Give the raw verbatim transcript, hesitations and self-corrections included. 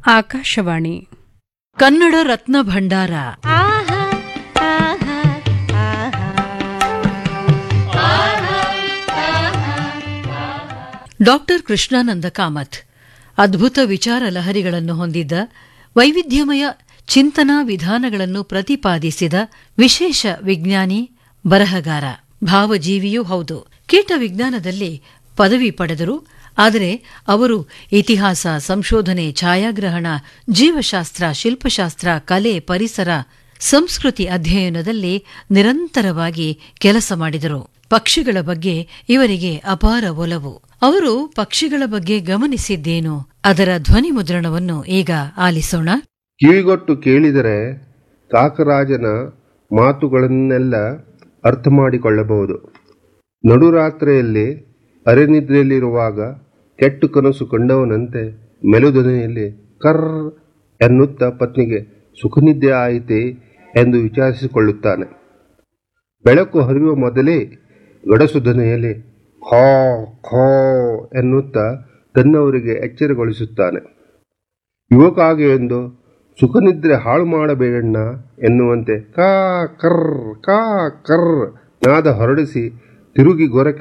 ಆಕಾಶವಾಣಿ ಕನ್ನಡ ರತ್ನ ಭಂಡಾರ. Doctor Krishnananda Kamath ಅದ್ಭುತ ವಿಚಾರ ಲಹರಿಗಳನ್ನು ಹೊಂದಿದ್ದ, ವೈವಿಧ್ಯಮಯ ಚಿಂತನಾ ವಿಧಾನಗಳನ್ನು ಪ್ರತಿಪಾದಿಸಿದ ವಿಶೇಷ ವಿಜ್ಞಾನಿ, ಬರಹಗಾರ, ಭಾವಜೀವಿಯೂ ಹೌದು. ಕೀಟ ವಿಜ್ಞಾನದಲ್ಲಿ ಪದವಿ ಪಡೆದರು. ಆದರೆ ಅವರು ಇತಿಹಾಸ, ಸಂಶೋಧನೆ, ಛಾಯಾಗ್ರಹಣ, ಜೀವಶಾಸ್ತ್ರ, ಶಿಲ್ಪಶಾಸ್ತ್ರ, ಕಲೆ, ಪರಿಸರ, ಸಂಸ್ಕೃತಿ ಅಧ್ಯಯನದಲ್ಲಿ ನಿರಂತರವಾಗಿ ಕೆಲಸ ಮಾಡಿದರು. ಪಕ್ಷಿಗಳ ಬಗ್ಗೆ ಇವರಿಗೆ ಅಪಾರ ಒಲವು. ಅವರು ಪಕ್ಷಿಗಳ ಬಗ್ಗೆ ಗಮನಿಸಿದ್ದೇನು, ಅದರ ಧ್ವನಿ ಮುದ್ರಣವನ್ನು ಈಗ ಆಲಿಸೋಣ. ಕಿವಿಗೊಟ್ಟು ಕೇಳಿದರೆ ಕಾಕರಾಜನ ಮಾತುಗಳನ್ನೆಲ್ಲ ಅರ್ಥ ಮಾಡಿಕೊಳ್ಳಬಹುದು. ನಡುರಾತ್ರಿಯಲ್ಲಿ ಅರೆನಿದ್ರೆಯಲ್ಲಿರುವಾಗ ಕೆಟ್ಟು ಕನಸು ಕಂಡವನಂತೆ ಮೆಲುಧ್ವನಿಯಲ್ಲಿ ಕರ್ ಎನ್ನುತ್ತಾ ಪತ್ನಿಗೆ ಸುಖನಿದ್ದೆ ಆಯಿತೆ ಎಂದು ವಿಚಾರಿಸಿಕೊಳ್ಳುತ್ತಾನೆ. ಬೆಳಕು ಹರಿಯುವ ಮೊದಲೇ ಗಡಸು ಧ್ವನಿಯಲ್ಲಿ ಖೋ ಖೋ ಎನ್ನುತ್ತಾ ತನ್ನವರಿಗೆ ಎಚ್ಚರಗೊಳಿಸುತ್ತಾನೆ. ಯುವಕಾಗೆ ಎಂದು ಸುಖನಿದ್ರೆ ಹಾಳು ಮಾಡಬೇಡಣ್ಣ ಎನ್ನುವಂತೆ ಕಾ ಕರ್ ಕಾ ಕರ್ ನಾದ ಹೊರಡಿಸಿ ತಿರುಗಿ ಗೊರಕೆ